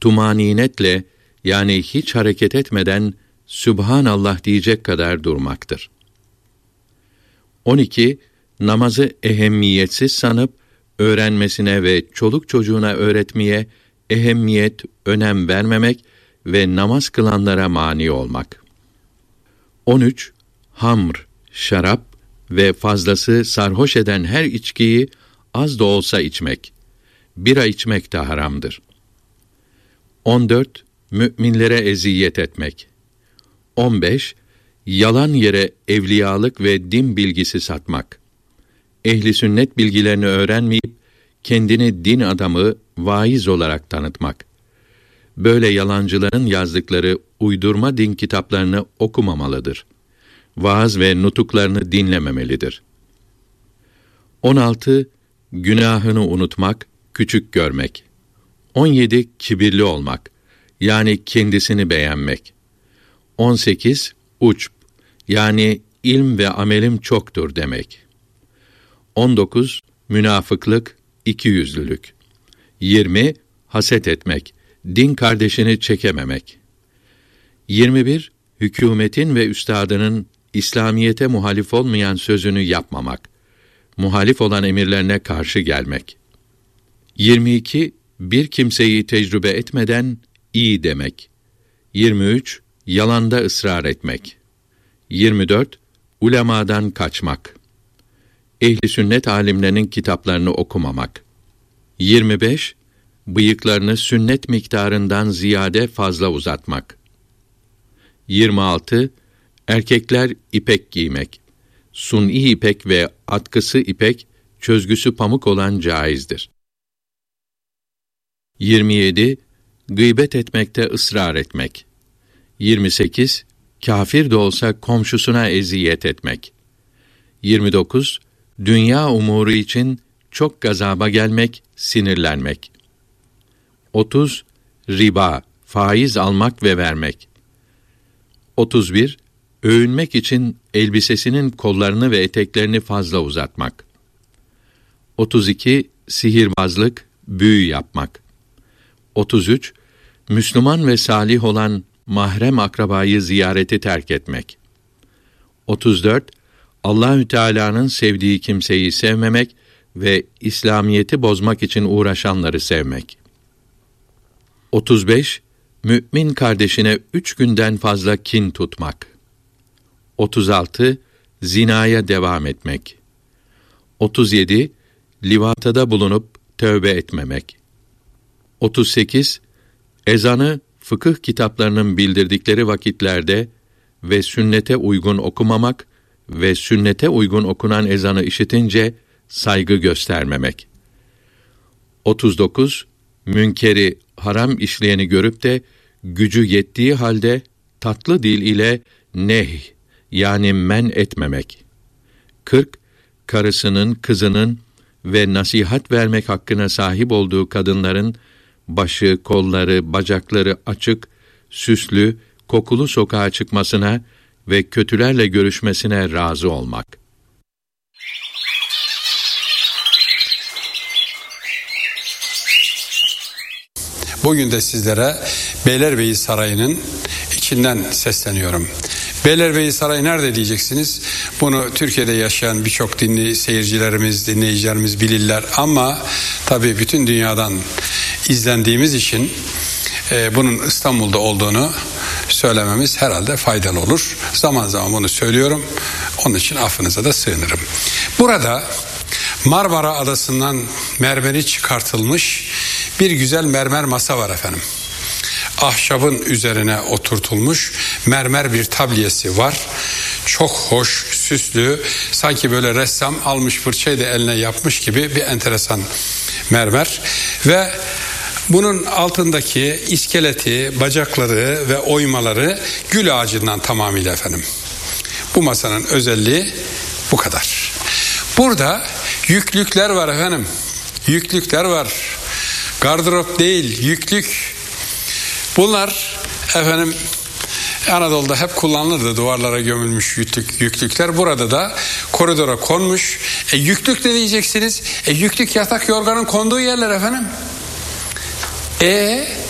tumaninetle, yani hiç hareket etmeden Sübhanallah diyecek kadar durmaktır. 12. Namazı ehemmiyetsiz sanıp öğrenmesine ve çoluk çocuğuna öğretmeye ehemmiyet, önem vermemek ve namaz kılanlara mani olmak. 13. Hamr, şarap ve fazlası sarhoş eden her içkiyi az da olsa içmek. Bira içmek de haramdır. 14. Müminlere eziyet etmek. 15. Yalan yere evliyalık ve din bilgisi satmak. Ehli sünnet bilgilerini öğrenmeyip kendini din adamı, vaiz olarak tanıtmak. Böyle yalancıların yazdıkları uydurma din kitaplarını okumamalıdır. Vaaz ve nutuklarını dinlememelidir. 16. Günahını unutmak, küçük görmek. 17. Kibirli olmak, yani kendisini beğenmek. 18. Uçb, yani ilm ve amelim çoktur demek. 19. Münafıklık, ikiyüzlülük. 20. Haset etmek, din kardeşini çekememek. 21. Hükümetin ve üstadının İslamiyete muhalif olmayan sözünü yapmamak, muhalif olan emirlerine karşı gelmek. 22. Bir kimseyi tecrübe etmeden iyi demek. 23. Yalanda ısrar etmek. 24. Ulemadan kaçmak. Ehli sünnet alimlerinin kitaplarını okumamak. 25. Bıyıklarını sünnet miktarından ziyade fazla uzatmak. 26. Erkekler ipek giymek. Suni ipek ve atkısı ipek, çözgüsü pamuk olan caizdir. 27. Gıybet etmekte ısrar etmek. 28. Kafir de olsa komşusuna eziyet etmek. 29. Dünya umuru için çok gazaba gelmek, sinirlenmek. 30. Riba, faiz almak ve vermek. 31. Övünmek için elbisesinin kollarını ve eteklerini fazla uzatmak. 32. Sihirbazlık, büyü yapmak. 33. Müslüman ve salih olan mahrem akrabayı ziyareti terk etmek. 34. Allahü Teala'nın sevdiği kimseyi sevmemek ve İslamiyeti bozmak için uğraşanları sevmek. 35. Mümin kardeşine 3 günden fazla kin tutmak. 36. Zinaya devam etmek. 37. Livatada bulunup tövbe etmemek. 38. Ezanı fıkıh kitaplarının bildirdikleri vakitlerde ve sünnete uygun okumamak ve sünnete uygun okunan ezanı işitince saygı göstermemek. 39. Münkeri, haram işleyeni görüp de gücü yettiği halde tatlı dil ile nehy, yani men etmemek. 40. Karısının, kızının ve nasihat vermek hakkına sahip olduğu kadınların başı, kolları, bacakları açık, süslü, kokulu sokağa çıkmasına ve kötülerle görüşmesine razı olmak. Bugün de sizlere Beylerbeyi Sarayı'nın içinden sesleniyorum. Beylerbeyi Sarayı nerede diyeceksiniz? Bunu Türkiye'de yaşayan birçok seyircilerimiz, dinleyicilerimiz bilirler. Ama tabii bütün dünyadan izlendiğimiz için bunun İstanbul'da olduğunu söylememiz herhalde faydalı olur. Zaman zaman bunu söylüyorum. Onun için affınıza da sığınırım. Burada Marmara Adası'ndan mermeri çıkartılmış bir güzel mermer masa var efendim. Ahşabın üzerine oturtulmuş mermer bir tabliyesi var. Çok hoş, süslü, sanki böyle ressam almış fırçayı da eline yapmış gibi bir enteresan mermer. Ve bunun altındaki iskeleti, bacakları ve oymaları gül ağacından tamamıyla efendim. Bu masanın özelliği bu kadar. Burada yüklükler var efendim. Yüklükler var. Gardırop değil, yüklük. Bunlar efendim Anadolu'da hep kullanılırdı, duvarlara gömülmüş yüklükler. Burada da koridora konmuş. Yüklük ne diyeceksiniz? Yüklük yatak yorganın konduğu yerler efendim.